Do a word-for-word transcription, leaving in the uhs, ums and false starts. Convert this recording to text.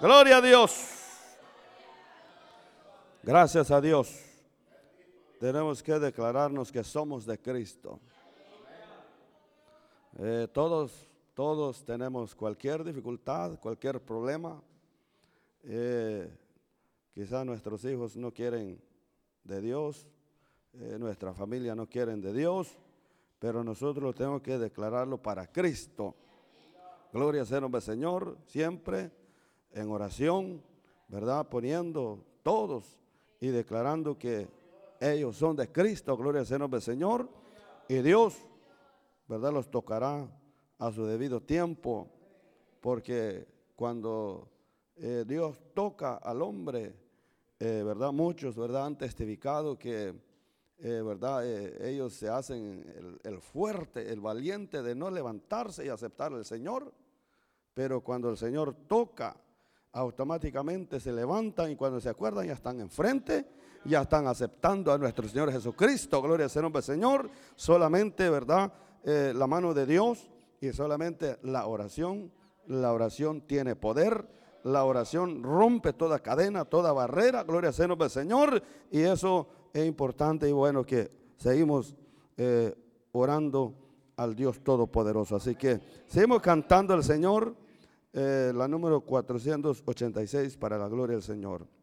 Gloria a Dios. Gracias a Dios. Tenemos que declararnos que somos de Cristo. Eh, todos, todos tenemos cualquier dificultad, cualquier problema. Eh, quizá nuestros hijos no quieren de Dios, eh, nuestra familia no quieren de Dios, pero nosotros tenemos que declararlo para Cristo. Gloria sea el nombre del Señor, siempre en oración, ¿verdad? Poniendo todos y declarando que ellos son de Cristo. Gloria sea el nombre del Señor. Y Dios, ¿verdad?, los tocará a su debido tiempo, porque cuando eh, Dios toca al hombre, eh, ¿verdad? Muchos, ¿verdad?, han testificado que, eh, ¿verdad?, eh, ellos se hacen el, el fuerte, el valiente de no levantarse y aceptar al Señor, pero cuando el Señor toca, automáticamente se levantan y cuando se acuerdan ya están enfrente, ya están aceptando a nuestro Señor Jesucristo. Gloria sea el nombre del Señor. Solamente, ¿verdad?, eh, la mano de Dios y solamente la oración. La oración tiene poder. La oración rompe toda cadena, toda barrera. Gloria sea el nombre del Señor. Y eso es importante y bueno que seguimos eh, orando al Dios Todopoderoso. Así que seguimos cantando al Señor. Eh, la número cuatrocientos ochenta y seis, para la gloria del Señor.